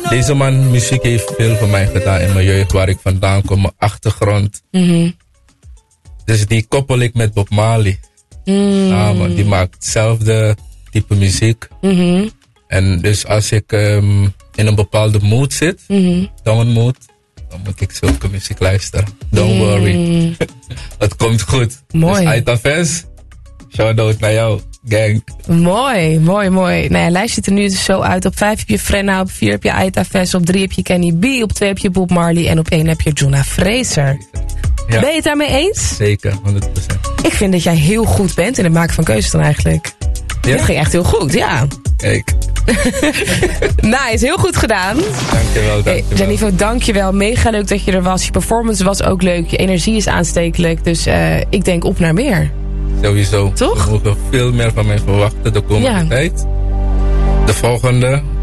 Deze man, muziek heeft veel voor mij gedaan in mijn jeugd, waar ik vandaan kom, mijn achtergrond. Dus die koppel ik met Bob Marley. Samen, die maakt hetzelfde type muziek. En dus als ik in een bepaalde mood zit, down mood, dan moet ik zulke muziek luisteren. Don't worry. Het komt goed. Mooi. Dus Aitafes, shout-out naar jou, gang. Mooi. Nou ja, lijst ziet er nu dus zo uit. Op 5 heb je Frenna, op 4 heb je Aitafes, op 3 heb je Kenny B, op 2 heb je Bob Marley en op 1 heb je Jonah Fraser. Ja. Ben je het daarmee eens? Zeker, 100%. Ik vind dat jij heel goed bent in het maken van keuzes dan eigenlijk. Ja? Dit ging echt heel goed, ja. Kijk. Nice, heel goed gedaan. Dankjewel. Hey, Janivo, dankjewel. Mega leuk dat je er was. Je performance was ook leuk. Je energie is aanstekelijk. Dus ik denk op naar meer. Sowieso. Toch? We mogen veel meer van mij verwachten de komende tijd. De volgende